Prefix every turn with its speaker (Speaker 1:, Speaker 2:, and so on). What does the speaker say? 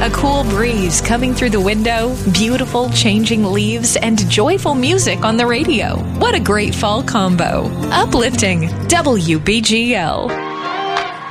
Speaker 1: A cool breeze coming through the window, beautiful changing leaves, and joyful music on the radio. What a great fall combo. Uplifting WBGL.